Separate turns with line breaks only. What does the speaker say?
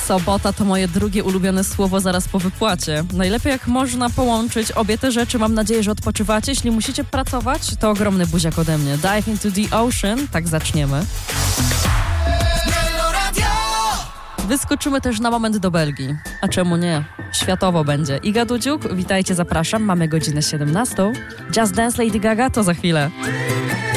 Sobota to moje drugie ulubione słowo zaraz po wypłacie. Najlepiej jak można połączyć obie te rzeczy. Mam nadzieję, że odpoczywacie. Jeśli musicie pracować, to ogromny buziak ode mnie. Dive into the ocean. Tak zaczniemy. Wyskoczymy też na moment do Belgii. A czemu nie? Światowo będzie. Iga Dudziuk, witajcie, zapraszam. Mamy godzinę 17. Just Dance Lady Gaga to za chwilę.